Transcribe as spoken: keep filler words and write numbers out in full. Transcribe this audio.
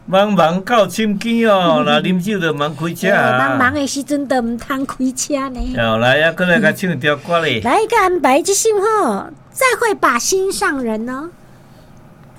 忙忙到深更哦，那啉酒就忙开车啊。 忙忙的时阵就唔通开车呢。 好，来啊，过来甲唱一条歌咧。 来一个安排这首吼，再会吧心上人哦。